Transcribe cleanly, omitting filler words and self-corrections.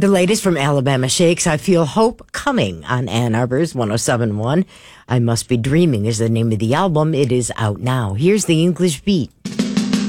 The latest from Alabama Shakes, I Feel Hope Coming on Ann Arbor's 107.1. I Must Be Dreaming is the name of the album. It is out now. Here's the English Beat.